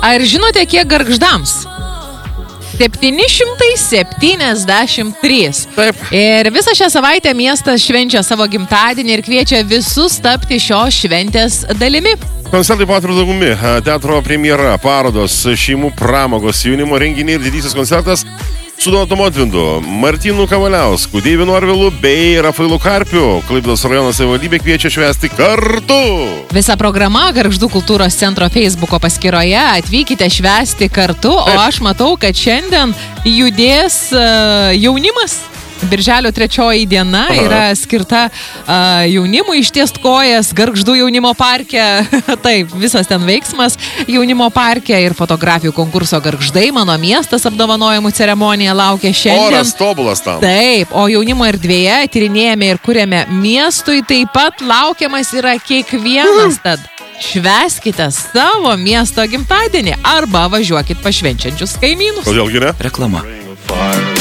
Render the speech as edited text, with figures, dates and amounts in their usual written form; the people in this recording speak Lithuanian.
Ar žinote, kiek Gargždams? 773. Taip. Ir visą šią savaitę miestas švenčia savo gimtadienį ir kviečia visus tapti šios šventės dalimi. Koncertai po atvirų dangumi, teatro premjera, parodos, šeimų pramogos, jaunimo renginiai ir didysis koncertas su Donatu Montvindu, Martynu Kavaliausku, Deividu Norvilu bei Rafailu Karpiu. Klaipėdos rajono savivaldybė kviečia švęsti kartu. Visa programa Gargždų kultūros centro Facebooko paskyroje. Atvykite švęsti kartu, o aš matau, kad šiandien judės jaunimas. Birželio 3 diena yra skirta jaunimui ištiest kojas Gargždų jaunimo parke. Taip, visas ten veiksmas jaunimo parke ir fotografijų konkurso Gargždai, mano miestas apdovanojimų ceremonija laukia šiandien. Oras tobulas tam. Taip, o jaunimo erdvėje tyrinėjame ir kuriame miestui, taip pat laukiamas yra kiekvienas, tad švęskite savo miesto gimtadienį arba važiuokit pašvenčiančius kaimynus. Kodėlgi ne? Reklama.